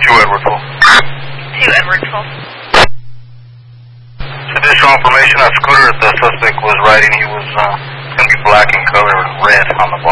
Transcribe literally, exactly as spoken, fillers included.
Two Edwardsville. Two Edwardsville. Additional information, a scooter the suspect was riding, he was uh, going to be black in color and red on the bottom.